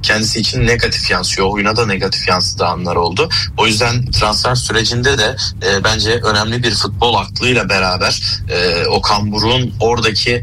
kendisi için negatif yansıyor. Oyuna da negatif yansıdığı anlar oldu. O yüzden transfer sürecinde de bence önemli bir futbol aklıyla beraber Okan Buruk'un oradaki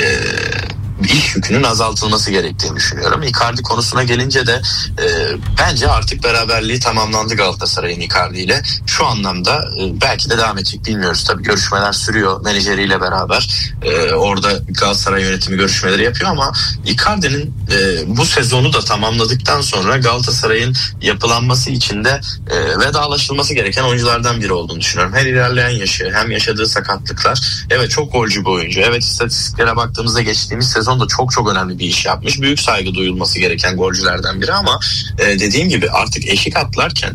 iş yükünün azaltılması gerektiğini düşünüyorum. Icardi konusuna gelince de bence artık beraberliği tamamlandı Galatasaray'ın Icardi ile. Şu anlamda belki de devam edecek, bilmiyoruz. Tabii görüşmeler sürüyor menajeriyle beraber. Orada Galatasaray yönetimi görüşmeleri yapıyor ama Icardi'nin bu sezonu da tamamladıktan sonra Galatasaray'ın yapılanması için de vedalaşılması gereken oyunculardan biri olduğunu düşünüyorum. Her ilerleyen yaşı, hem yaşadığı sakatlıklar. Evet, çok golcü bir oyuncu. Evet, istatistiklere baktığımızda geçtiğimiz sezon da çok önemli bir iş yapmış. Büyük saygı duyulması gereken golcülerden biri ama dediğim gibi artık eşik atlarken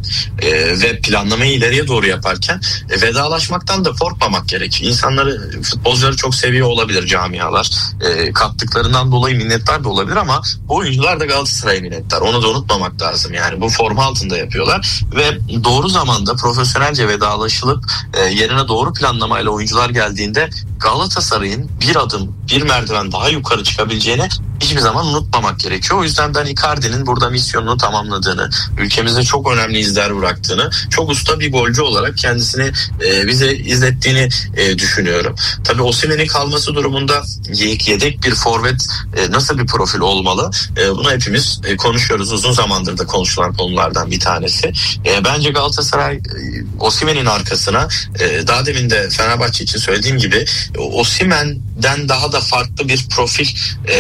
ve planlamayı ileriye doğru yaparken vedalaşmaktan da korkmamak gerek. İnsanları, futbolcuları çok seviyor olabilir camialar. Kattıklarından dolayı minnettar da olabilir ama bu oyuncular da Galatasaray'a minnettar. Onu da unutmamak lazım. Yani bu forma altında yapıyorlar ve doğru zamanda profesyonelce vedalaşılıp yerine doğru planlamayla oyuncular geldiğinde Galatasaray'ın bir adım, bir merdiven daha yukarı çıkabileceğini hiçbir zaman unutmamak gerekiyor. O yüzden ben Icardi'nin burada misyonunu tamamladığını, ülkemize çok önemli izler bıraktığını, çok usta bir golcü olarak kendisini bize izlettiğini düşünüyorum. Tabii Osimhen'in kalması durumunda yedek bir forvet nasıl bir profil olmalı? Bunu hepimiz konuşuyoruz. Uzun zamandır da konuşulan konulardan bir tanesi. Bence Galatasaray Osimhen'in arkasına daha demin de Fenerbahçe için söylediğim gibi Osimhen'den daha da farklı bir profil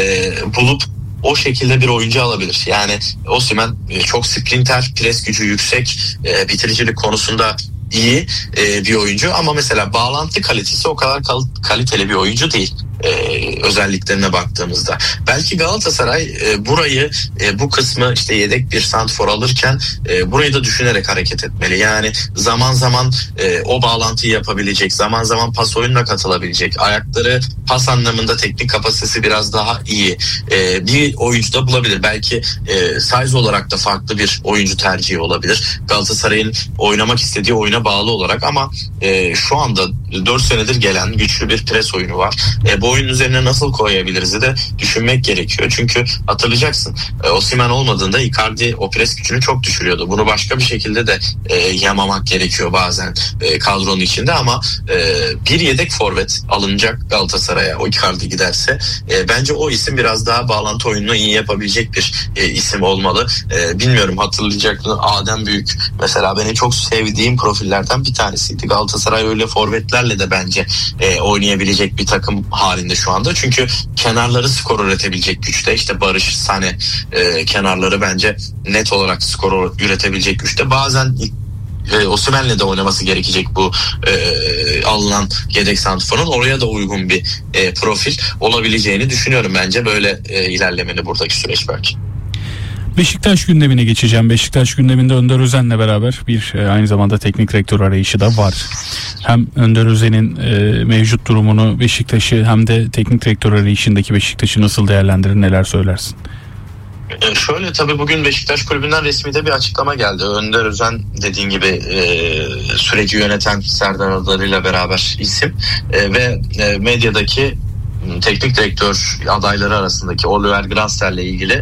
bulup o şekilde bir oyuncu alabilir. Yani Osimhen çok sprinter, pres gücü yüksek, bitiricilik konusunda iyi bir oyuncu ama mesela bağlantı kalitesi o kadar kaliteli bir oyuncu değil. Özelliklerine baktığımızda belki Galatasaray burayı bu kısmı işte yedek bir santrfor alırken burayı da düşünerek hareket etmeli. Yani zaman zaman o bağlantıyı yapabilecek, zaman zaman pas oyununa katılabilecek, ayakları pas anlamında teknik kapasitesi biraz daha iyi bir oyuncu da bulabilir. Belki size olarak da farklı bir oyuncu tercihi olabilir Galatasaray'ın oynamak istediği oyuna bağlı olarak ama şu anda 4 senedir gelen güçlü bir pres oyunu var. Bu oyunun üzerine nasıl koyabiliriz de düşünmek gerekiyor. Çünkü hatırlayacaksın, Osimhen olmadığında Icardi o pres gücünü çok düşürüyordu. Bunu başka bir şekilde de yamamak gerekiyor bazen kadronun içinde ama bir yedek forvet alınacak Galatasaray'a, o Icardi giderse bence o isim biraz daha bağlantı oyununu iyi yapabilecek bir isim olmalı. Bilmiyorum, hatırlayacak mı? Adem Büyük mesela benim çok sevdiğim profillerden bir tanesiydi. Galatasaray öyle forvetlerle de bence oynayabilecek bir takım halinde şu anda. Çünkü kenarları skor üretebilecek güçte. İşte Barış, Sane kenarları bence net olarak skor üretebilecek güçte. Bazen Osimhen'le de oynaması gerekecek bu alınan yedek santrforun. Oraya da uygun bir profil olabileceğini düşünüyorum. Bence böyle ilerlemeli buradaki süreç belki. Beşiktaş gündemine geçeceğim. Beşiktaş gündeminde Önder Özen'le beraber bir aynı zamanda teknik direktör arayışı da var. Hem Önder Özen'in mevcut durumunu, Beşiktaş'ı hem de teknik direktör arayışındaki Beşiktaş'ı nasıl değerlendirir, neler söylersin? Şöyle, tabii bugün Beşiktaş Kulübü'nden resmi de bir açıklama geldi. Önder Özen dediğin gibi süreci yöneten Serdar Adalı'yla beraber isim ve medyadaki teknik direktör adayları arasındaki Oliver Glasner'le ilgili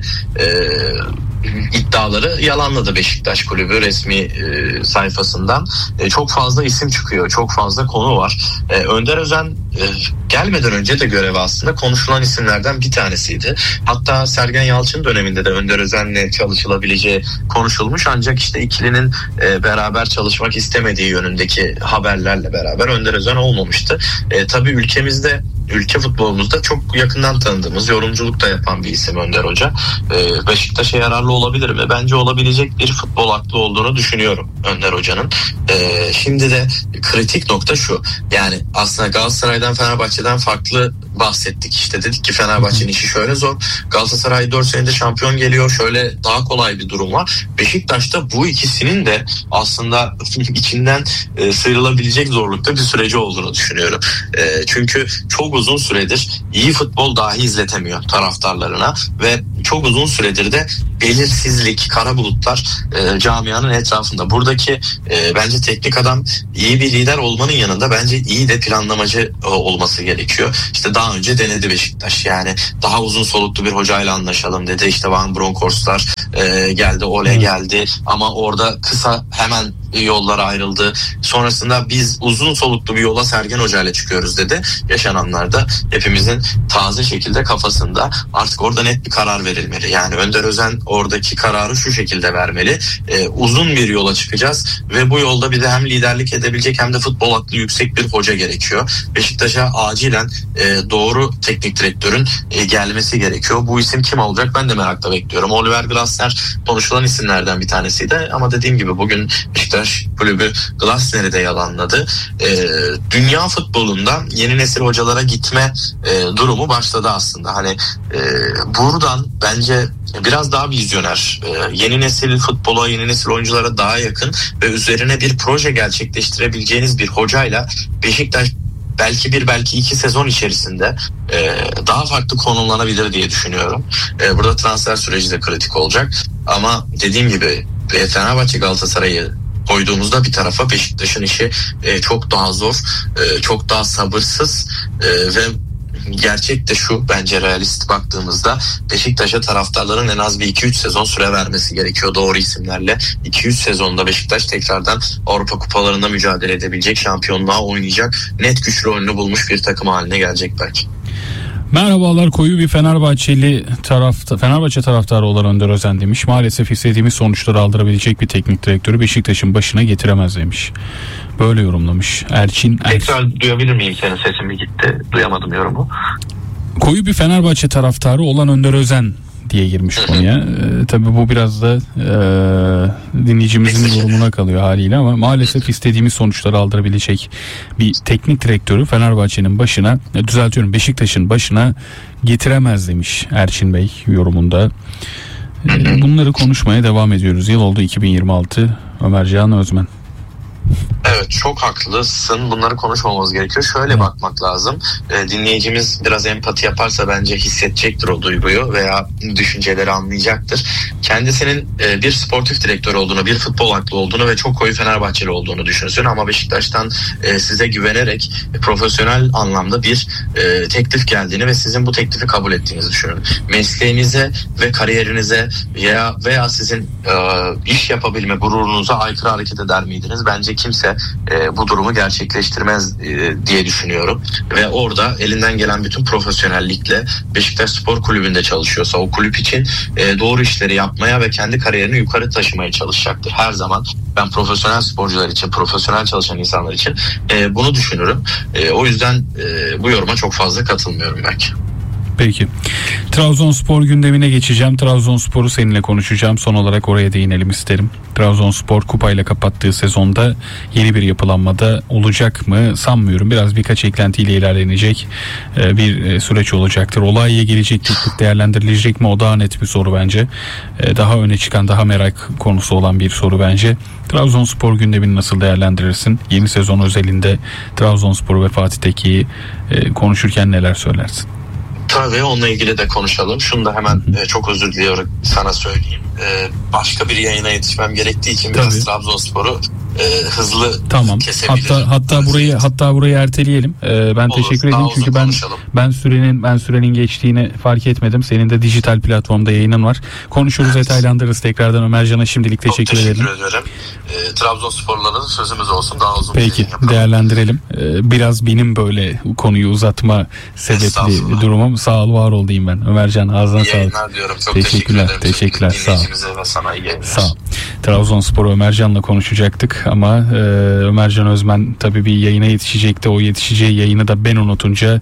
iddiaları yalanladı Beşiktaş Kulübü resmi sayfasından. Çok fazla isim çıkıyor, çok fazla konu var. Önder Özen gelmeden önce de görevi aslında konuşulan isimlerden bir tanesiydi. Hatta Sergen Yalçın döneminde de Önder Özen'le çalışılabileceği konuşulmuş ancak işte ikilinin beraber çalışmak istemediği yönündeki haberlerle beraber Önder Özen olmamıştı. Tabii ülkemizde, ülke futbolumuzda çok yakından tanıdığımız, yorumculuk da yapan bir isim Önder Hoca. Beşiktaş'a yararlı olabilir mi? Bence olabilecek bir futbol aklı olduğunu düşünüyorum Önder Hoca'nın. Şimdi de kritik nokta şu. Yani aslında Galatasaray'dan, Fenerbahçe'den farklı bahsettik. İşte dedik ki Fenerbahçe'nin işi şöyle zor. Galatasaray 4 senedir şampiyon geliyor. Şöyle daha kolay bir durum var. Beşiktaş'ta bu ikisinin de aslında içinden sıyrılabilecek zorlukta bir süreci olduğunu düşünüyorum. Çünkü çok uzun süredir iyi futbol dahi izletemiyor taraftarlarına ve çok uzun süredir de belirsizlik, kara bulutlar camianın etrafında. Buradaki bence teknik adam iyi bir lider olmanın yanında bence iyi de planlamacı olması gerekiyor. İşte daha önce denedi Beşiktaş, yani daha uzun soluklu bir hocayla anlaşalım dedi. İşte Van Bronckhorst'lar geldi, Ole geldi ama orada kısa hemen yollar ayrıldı. Sonrasında biz uzun soluklu bir yola Sergen Hoca ile çıkıyoruz dedi. Yaşananlarda hepimizin taze şekilde kafasında. Artık orada net bir karar verilmeli. Yani Önder Özen oradaki kararı şu şekilde vermeli. Uzun bir yola çıkacağız ve bu yolda bize hem liderlik edebilecek hem de futbol aklı yüksek bir hoca gerekiyor. Beşiktaş'a acilen doğru teknik direktörün gelmesi gerekiyor. Bu isim kim olacak? Ben de merakla bekliyorum. Oliver Glasner konuşulan isimlerden bir tanesiydi ama dediğim gibi bugün Beşiktaş kulübü Glasner'i de yalanladı. Dünya futbolunda yeni nesil hocalara gitme durumu başladı aslında. Hani buradan bence biraz daha vizyoner, yeni nesil futbola, yeni nesil oyunculara daha yakın ve üzerine bir proje gerçekleştirebileceğiniz bir hocayla Beşiktaş belki 2 sezon içerisinde daha farklı konumlanabilir diye düşünüyorum. Burada transfer süreci de kritik olacak. Ama dediğim gibi Fenerbahçe Galatasaray'ı koyduğumuzda bir tarafa Beşiktaş'ın işi çok daha zor, çok daha sabırsız ve gerçek de şu, bence realist baktığımızda Beşiktaş'a taraftarların en az bir 2-3 sezon süre vermesi gerekiyor doğru isimlerle. 2-3 sezonda Beşiktaş tekrardan Avrupa kupalarında mücadele edebilecek, şampiyonluğa oynayacak, net güçlü oyunu bulmuş bir takım haline gelecek belki. Merhabalar, koyu bir Fenerbahçe taraftarı olan Önder Özen demiş. Maalesef istediğimiz sonuçları aldırabilecek bir teknik direktörü Beşiktaş'ın başına getiremez demiş. Böyle yorumlamış Erçin. Tekrar duyabilir miyim, senin sesin bir gitti, duyamadım yorumu. Koyu bir Fenerbahçe taraftarı olan Önder Özen diye girmiş konuya. Tabii bu biraz da dinleyicimizin yorumuna kalıyor haliyle ama maalesef istediğimiz sonuçları aldırabilecek bir teknik direktörü Fenerbahçe'nin başına, Beşiktaş'ın başına getiremez demiş Erçin Bey yorumunda. Bunları konuşmaya devam ediyoruz. Yıl oldu 2026. Ömercan Özmen. Evet, çok haklısın. Bunları konuşmamamız gerekiyor. Şöyle bakmak lazım. Dinleyicimiz biraz empati yaparsa bence hissedecektir o duyguyu veya düşünceleri anlayacaktır. Kendisinin bir sportif direktör olduğunu, bir futbol aklı olduğunu ve çok koyu Fenerbahçeli olduğunu düşünsün. Ama Beşiktaş'tan size güvenerek profesyonel anlamda bir teklif geldiğini ve sizin bu teklifi kabul ettiğinizi düşünün. Mesleğinize ve kariyerinize veya sizin iş yapabilme gururunuza aykırı hareket eder miydiniz? Bence kimse bu durumu gerçekleştirmez diye düşünüyorum. Ve orada elinden gelen bütün profesyonellikle Beşiktaş Spor Kulübü'nde çalışıyorsa o kulüp için doğru işleri yapmaya ve kendi kariyerini yukarı taşımaya çalışacaktır. Her zaman ben profesyonel sporcular için, profesyonel çalışan insanlar için bunu düşünürüm. O yüzden bu yoruma çok fazla katılmıyorum belki. Peki. Trabzonspor gündemine geçeceğim. Trabzonspor'u seninle konuşacağım. Son olarak oraya değinelim isterim. Trabzonspor kupayla kapattığı sezonda yeni bir yapılanmada olacak mı sanmıyorum. Birkaç eklentiyle ilerlenecek bir süreç olacaktır. Olaya gelecek teklif değerlendirilecek mi? O daha net bir soru bence. Daha öne çıkan, daha merak konusu olan bir soru bence. Trabzonspor gündemini nasıl değerlendirirsin? Yeni sezon özelinde Trabzonspor ve Fatih Teke'yi konuşurken neler söylersin? Tabii onunla ilgili de konuşalım. Şunu da hemen çok özür diliyorum sana söyleyeyim. Başka bir yayına yetişmem gerektiği için biraz Trabzonspor'u hızlı kesebilirim. Hatta burayı erteleyelim. Ben olur, teşekkür ederim çünkü ben sürenin geçtiğini fark etmedim. Senin de dijital platformda yayının var. Konuşuruz, detaylandırırız tekrardan. Ömercan'a şimdilik teşekkür ederim. Trabzonspor'lara da sözümüz olsun, daha uzun. Peki, değerlendirelim. Biraz benim böyle konuyu uzatma sebepli durumum. Sağ ol, var ol diyeyim ben. Ömercan, ağzına sağlık. Diyorum. Çok teşekkürler. Sağ ol. Ve sana iyi yayınlar. Sağ ol. Trabzonspor Ömercan'la konuşacaktık ama Ömercan Özmen tabii bir yayına yetişecekti. O yetişeceği yayını da ben unutunca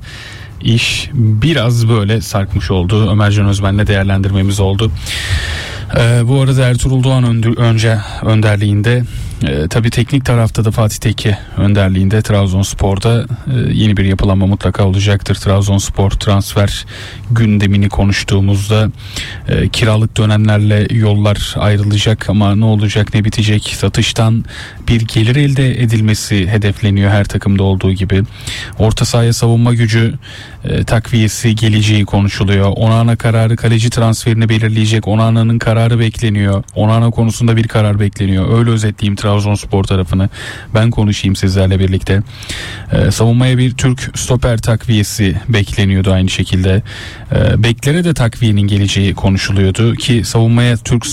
iş biraz böyle sarkmış oldu. Ömercan Özmen'le değerlendirmemiz oldu. Bu arada Ertuğrul Doğan önderliğinde Tabii teknik tarafta da Fatih Tekke önderliğinde Trabzonspor'da yeni bir yapılanma mutlaka olacaktır. Trabzonspor transfer gündemini konuştuğumuzda kiralık dönenlerle yollar ayrılacak ama ne olacak ne bitecek, satıştan bir gelir elde edilmesi hedefleniyor her takımda olduğu gibi. Orta sahaya savunma gücü takviyesi geleceği konuşuluyor. Onana kararı, kaleci transferini belirleyecek. Onana'nın kararı bekleniyor. Onana konusunda bir karar bekleniyor. Öyle özetleyeyim Trabzonspor tarafını. Ben konuşayım sizlerle birlikte. Savunmaya bir Türk stoper takviyesi bekleniyordu aynı şekilde. Beklere de takviyenin geleceği konuşuluyordu ki savunmaya Türk